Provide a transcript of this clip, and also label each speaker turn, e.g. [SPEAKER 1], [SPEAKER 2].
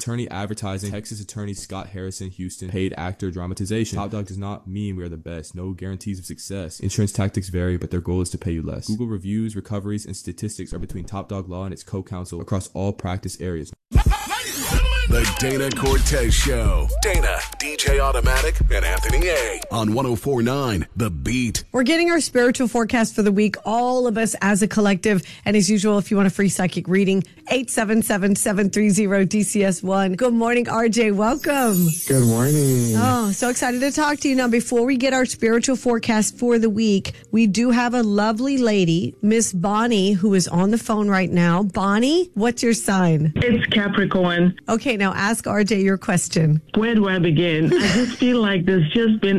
[SPEAKER 1] Attorney Advertising, Texas Attorney Scott Harrison, Houston, Paid Actor Dramatization. Top Dog does not mean we are the best. No guarantees of success. Insurance tactics vary, but their goal is to pay you less. Google reviews, recoveries, and statistics are between Top Dog Law and its co-counsel across all practice areas.
[SPEAKER 2] The Dana Cortez Show. Dana, DJ Automatic, and Anthony A. on 104.9 The Beat.
[SPEAKER 3] We're getting our spiritual forecast for the week, all of us as a collective. And as usual, if you want a free psychic reading, 877-730-DCS1. Good morning, RJ. Welcome.
[SPEAKER 4] Good morning.
[SPEAKER 3] Oh, so excited to talk to you. Now, before we get our spiritual forecast for the week, we do have a lovely lady, Miss Bonnie, who is on the phone right now. Bonnie, what's your sign?
[SPEAKER 5] It's Capricorn.
[SPEAKER 3] Okay, now ask RJ your question.
[SPEAKER 5] Where do I begin? I just feel like there's just been